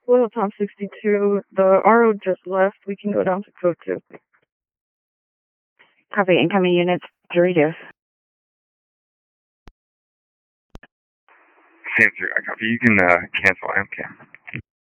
Well, Tom 62, the RO just left. We can go down to code 2. Copy, incoming units, Doritos. Sam 3, I copy. You can cancel AMCAM.